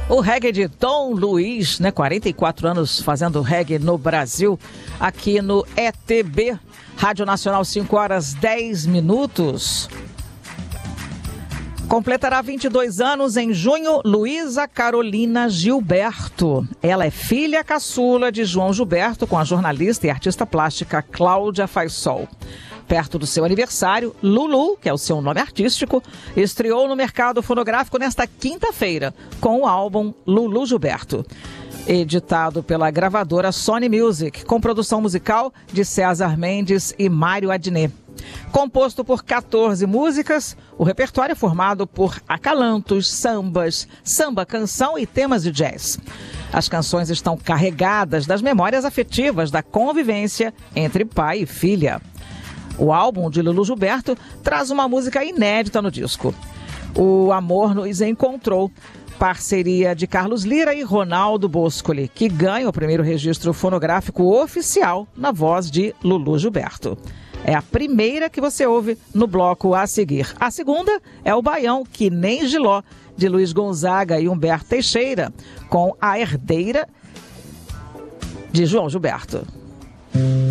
O reggae de Dom Luiz, 44 anos fazendo reggae no Brasil, aqui no ETB, Rádio Nacional, 5h10. Completará 22 anos em junho, Luísa Carolina Gilberto. Ela é filha caçula de João Gilberto, com a jornalista e artista plástica Cláudia Faisol. Perto do seu aniversário, Lulu, que é o seu nome artístico, estreou no mercado fonográfico nesta quinta-feira com o álbum Lulu Gilberto, editado pela gravadora Sony Music, com produção musical de César Mendes e Mário Adnet. Composto por 14 músicas, o repertório é formado por acalantos, sambas, samba-canção e temas de jazz. As canções estão carregadas das memórias afetivas da convivência entre pai e filha. O álbum de Lulu Gilberto traz uma música inédita no disco. O Amor nos Encontrou, parceria de Carlos Lira e Ronaldo Boscoli, que ganha o primeiro registro fonográfico oficial na voz de Lulu Gilberto. É a primeira que você ouve no bloco a seguir. A segunda é o Baião, Que Nem Giló, de Luiz Gonzaga e Humberto Teixeira, com A Herdeira, de João Gilberto.